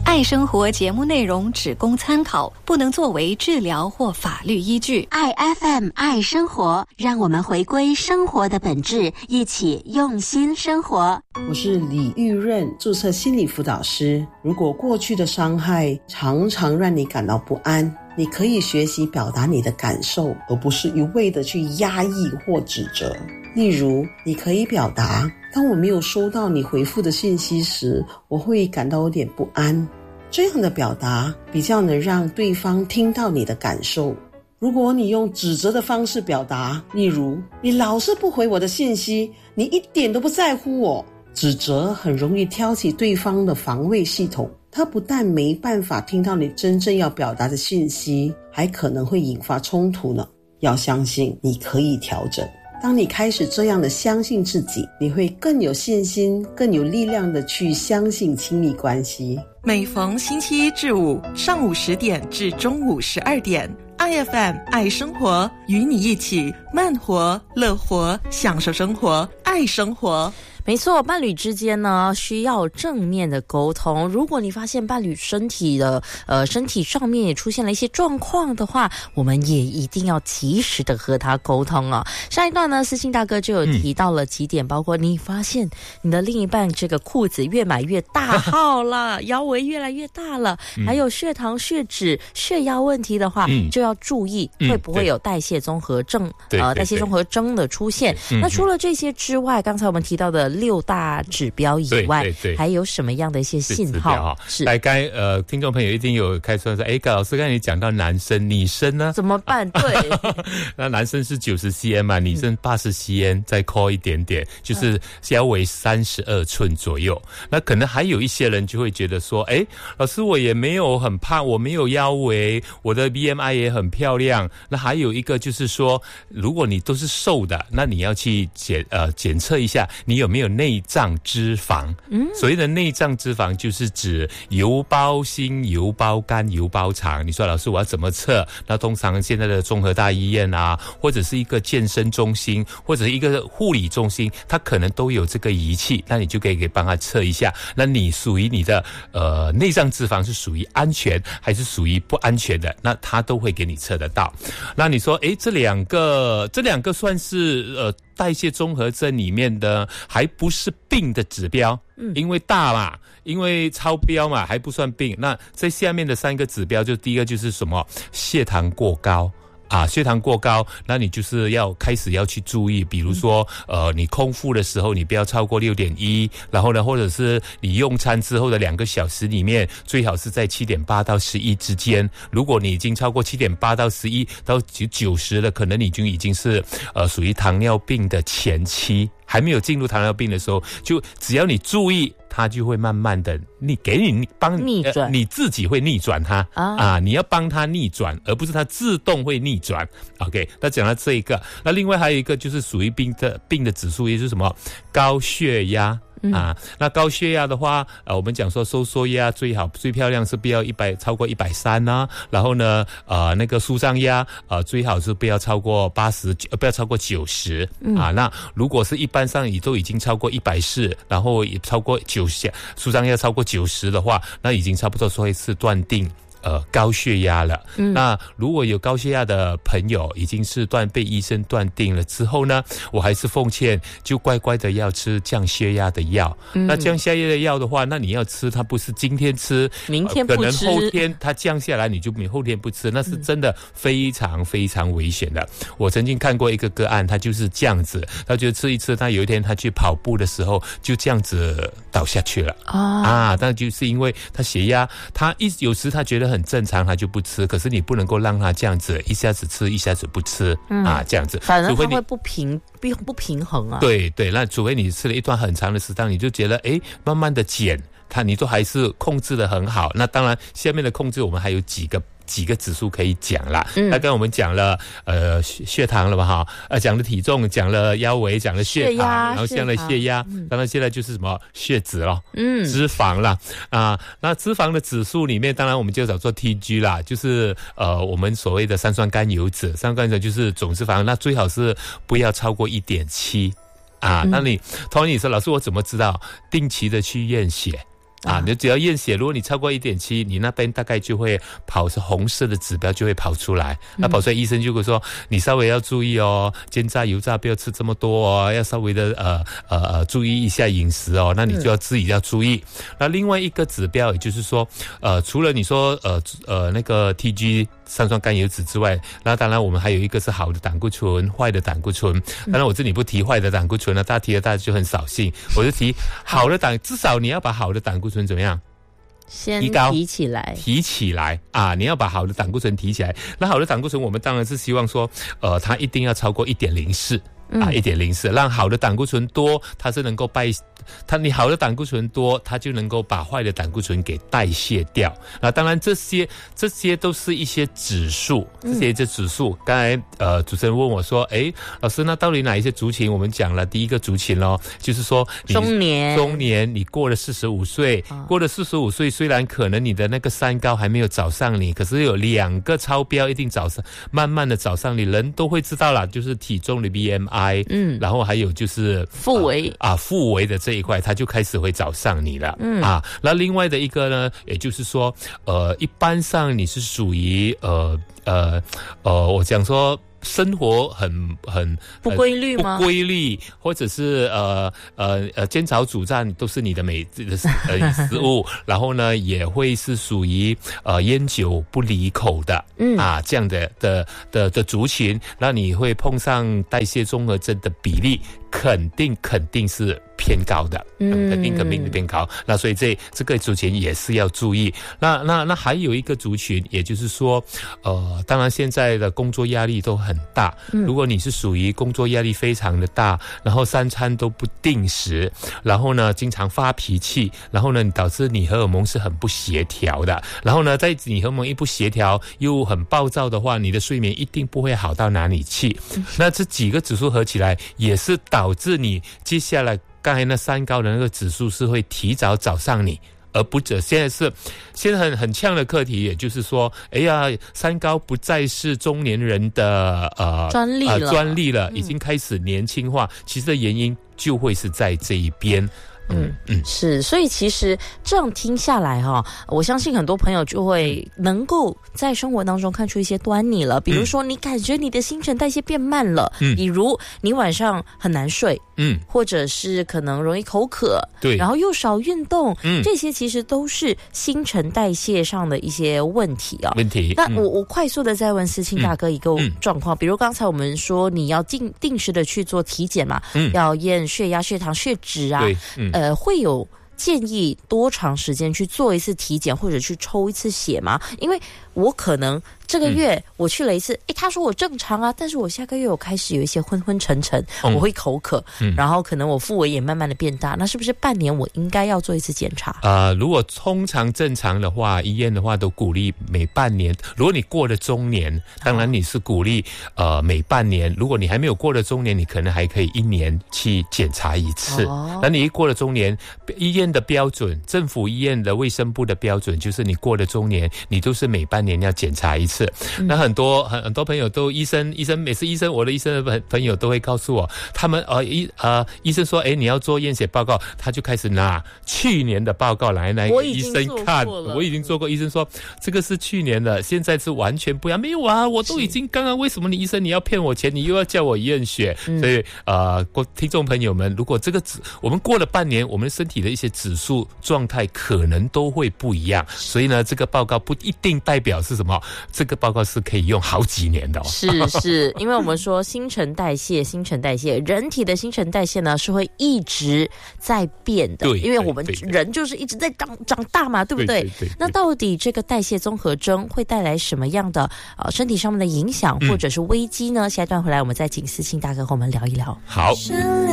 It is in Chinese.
爱生活节目内容只供参考，不能作为治疗或法律依据。 爱 FM 爱生活，让我们回归生活的本质，一起用心生活。 我是李玉润，注册心理辅导师。如果过去的伤害常常让你感到不安，你可以学习表达你的感受，而不是一味的去压抑或指责。例如，你可以表达，当我没有收到你回复的信息时，我会感到有点不安。这样的表达比较能让对方听到你的感受。如果你用指责的方式表达，例如，你老是不回我的信息，你一点都不在乎我，指责很容易挑起对方的防卫系统，他不但没办法听到你真正要表达的信息，还可能会引发冲突呢。要相信你可以调整。当你开始这样的相信自己，你会更有信心，更有力量的去相信亲密关系。 每逢星期一至五上午10点至中午12点，IFM 爱生活，与你一起慢活、乐活，享受生活，爱生活。 没错，伴侣之间呢需要正面的沟通。如果你发现伴侣身体上面也出现了一些状况的话，我们也一定要及时的和他沟通啊。上一段呢，思清大哥就有提到了几点，包括你发现你的另一半这个裤子越买越大号了，腰围越来越大了，还有血糖、血脂、血压问题的话，就要注意会不会有代谢综合症，代谢综合征的出现。那除了这些之外，刚才我们提到的6大指标以外，还有什么样的一些信号？ 是大概听众朋友一定有开始说，高老师刚才你讲到男生，女生呢怎么办？对， 那男生是90 cm 嘛，女生80 cm，再扣一点点，就是腰围32寸左右。那可能还有一些人就会觉得说，老师我也没有很胖，我没有腰围，我的 BMI 也很漂亮。那还有一个就是说，如果你都是瘦的，那你要去检测一下你有没有内脏脂肪。所谓的内脏脂肪就是指油包心、油包肝、油包肠。你说老师我要怎么测？那通常现在的综合大医院啊，或者是一个健身中心，或者是一个护理中心，它可能都有这个仪器，那你就可以帮他测一下，那你属于你的内脏脂肪是属于安全还是属于不安全的，那他都会给你测得到。那你说这两个算是代谢综合症里面的还不是病的指标，因为大嘛，因为超标嘛，还不算病。那在下面的3个指标，就第一个就是什么？血糖过高。血糖过高，那你就是开始要去注意，比如说你空腹的时候你不要超过 6.1， 然后呢或者是你用餐之后的2个小时里面最好是在 7.8 到11之间。如果你已经超过 7.8 到11到90了，可能你就已经是属于糖尿病的前期，还没有进入糖尿病的时候，就只要你注意，它就会慢慢的帮逆转， 你自己会逆转它你要帮它逆转，而不是它自动会逆转。OK， 那讲到这一个，那另外还有一个就是属于病的指数，也就是什么高血压。那高血压的话，我们讲说收缩压最好最漂亮是不要超过130啊，然后呢那个舒张压最好是不要超过80，不要超过90那如果是一般上你都已经超过140，然后也超过90，舒张压超过90的话，那已经差不多说是断定高血压了。那如果有高血压的朋友已经是被医生断定了之后呢，我还是奉劝就乖乖的要吃降血压的药。那降血压的药的话，那你要吃，它不是今天吃明天不吃， 可能后天它降下来你就后天不吃，那是真的非常非常危险的。我曾经看过一个个案，他就是这样子，他就吃一吃，他有一天他去跑步的时候就这样子倒下去了那就是因为他血压有时他觉得很正常，他就不吃，可是你不能够让他这样子一下子吃一下子不吃这样子， 反而他会不平衡啊。 对，那除非你吃了一段很长的时间，你就觉得慢慢的减你都还是控制得很好。那当然下面的控制我们还有几个指数可以讲啦。那刚才我们讲了血糖了嘛讲了体重，讲了腰围，讲了血糖，然后讲了血压，当然现在就是什么血脂咯，脂肪啦那脂肪的指数里面，当然我们就叫做 TG 啦，就是我们所谓的三酸甘油酯，三酸甘油酯就是总脂肪，那最好是不要超过 1.7那你Tony 说老师我怎么知道？定期的去验血你只要验血，如果你超过 1.7， 你那边大概就会是红色的指标就会跑出来。那跑出来医生就会说你稍微要注意哦，煎炸油炸不要吃这么多哦，要稍微的注意一下饮食哦，那你就要自己要注意。那另外一个指标也就是说除了你说那个 TG 三酸甘油酯之外，那当然我们还有一个是好的胆固醇，坏的胆固醇。当然我这里不提坏的胆固醇了，大家提了大家就很扫兴，我就提好的至少你要把好的胆固醇怎么样？ 先提起来啊！你要把好的胆固醇提起来。那好的胆固醇，我们当然是希望说，它一定要超过 1.04。1.04，让好的胆固醇多，它是能够你好的胆固醇多，它就能够把坏的胆固醇给代谢掉。那当然这些都是一些指数，指数。刚才主持人问我说，老师，那到底哪一些族群？我们讲了第一个族群咯，就是说中年， 你过了45岁，过了45岁，虽然可能你的那个三高还没有找上你，可是有2个超标，一定慢慢的找上你，人都会知道啦，就是体重的 BMI。然后还有就是腹围的这一块，它就开始会找上你了。那另外的一个呢，也就是说，一般上你是属于我讲说生活很不规律吗？ 不规律，或者是煎炒煮炸都是你的食物，然后呢也会是属于烟酒不离口的这样的族群，那你会碰上代谢综合征的比例肯定是偏高的，肯定偏高。那所以这个族群也是要注意。那还有一个族群，也就是说，当然现在的工作压力都很大。如果你是属于工作压力非常的大，然后3餐都不定时，然后呢经常发脾气，然后呢导致你荷尔蒙是很不协调的，然后呢在你荷尔蒙一不协调又很暴躁的话，你的睡眠一定不会好到哪里去。那这几个指数合起来，也是导致你接下来刚才那三高的那个指数是会提早找上你，而不止现在很呛的课题，也就是说，三高不再是中年人的专利了，已经开始年轻化。其实的原因就会是在这一边。 是，所以其实这样听下来我相信很多朋友就会能够在生活当中看出一些端倪了。比如说你感觉你的新陈代谢变慢了，比如你晚上很难睡，或者是可能容易口渴，对，然后又少运动，这些其实都是新陈代谢上的一些问题啊。那我快速的再问思清大哥一个状况，比如刚才我们说你要定时的去做体检嘛，要验血压、血糖、血脂啊，会有建议多长时间去做一次体检或者去抽一次血吗？因为我可能这个月我去了一次，他说我正常啊，但是我下个月我开始有一些昏昏沉沉，我会口渴，然后可能我腹围也慢慢的变大，那是不是半年我应该要做一次检查？ 如果通常正常的话，医院的话都鼓励每半年。如果你过了中年，当然你是鼓励每半年。如果你还没有过了中年，你可能还可以1年去检查一次。那你一过了中年，医院的标准，政府医院的卫生部的标准就是你过了中年，你都是每半年要检查一次。那很多朋友都医生每次我的医生的朋友都会告诉我，他们医生说你要做验血报告，他就开始拿去年的报告来给医生看。我已经做过，医生说这个是去年的，现在是完全不一样。没有啊，我都已经刚刚为什么你医生你要骗我钱，你又要叫我验血？所以听众朋友们，如果这个我们过了半年，我们身体的一些指数状态可能都会不一样，所以呢这个报告不一定代表是什么，这个报告是可以用好几年的。 是因为我们说新陈代谢人体的新陈代谢呢是会一直在变的，对，因为我们人就是一直在长大嘛，对不对？那到底这个代谢综合征会带来什么样的身体上面的影响或者是危机呢？下一段回来我们再请思清大哥和我们聊一聊。 好。